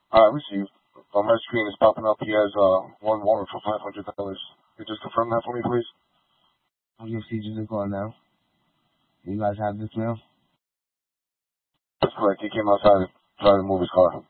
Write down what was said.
Received. On my screen is popping up. He has one warrant for $500. You just confirm that for me, please? Your seizures are gone now. You guys have this mail? That's correct. He came outside trying to move his car.